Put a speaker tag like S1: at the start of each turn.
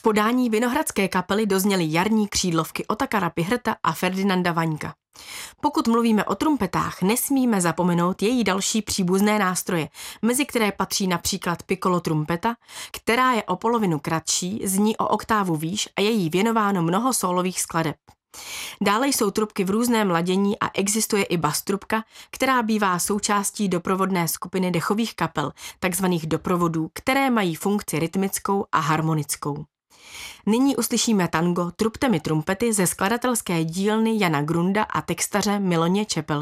S1: podání vinohradské kapely dozněly jarní křídlovky Otakara Pihrta a Ferdinanda Vaňka. Pokud mluvíme o trumpetách, nesmíme zapomenout její další příbuzné nástroje, mezi které patří například piccolo trumpeta, která je o polovinu kratší, zní o oktávu výš a je jí věnováno mnoho sólových skladeb. Dále jsou trubky v různém ladění a existuje i bas trubka, která bývá součástí doprovodné skupiny dechových kapel, takzvaných doprovodů, které mají funkci rytmickou a harmonickou. Nyní uslyšíme tango Trubte mi trumpety ze skladatelské dílny Jana Grunda a textaře Miloně Čepelky.